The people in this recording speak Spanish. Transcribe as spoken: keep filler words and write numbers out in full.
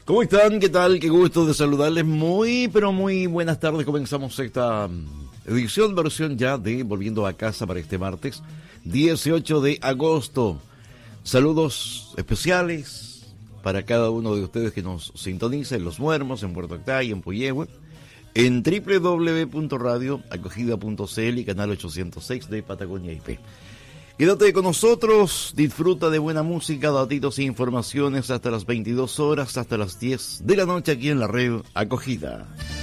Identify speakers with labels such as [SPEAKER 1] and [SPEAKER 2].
[SPEAKER 1] ¿Cómo están? ¿Qué tal? Qué gusto de saludarles. Muy, pero muy buenas tardes. Comenzamos esta edición, versión ya de Volviendo a Casa para este martes, dieciocho de agosto. Saludos especiales para cada uno de ustedes que nos sintoniza en Los Muermos, en Puerto Octay, en Puyehue, en doble u doble u doble u punto radio acogida punto c l y canal ochocientos seis de Patagonia I P. Quédate con nosotros, disfruta de buena música, datitos e informaciones hasta las veintidós horas, hasta las diez de la noche aquí en la red Acogida.